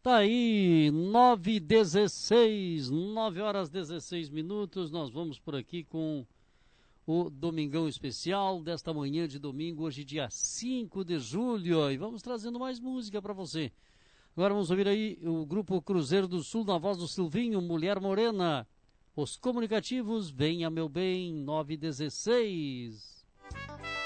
Tá aí, 9h16, 9h16. Nós vamos por aqui com o Domingão Especial desta manhã de domingo, hoje dia 5 de julho. E vamos trazendo mais música para você. Agora vamos ouvir aí o grupo Cruzeiro do Sul, na voz do Silvinho, Mulher Morena. Os comunicativos, venha meu bem, 9h16.